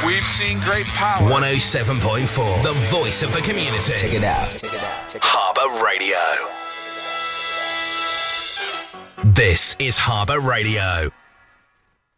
We've seen great power. 107.4, the voice of the community. Check it out. Harbour Radio. This is Harbour Radio.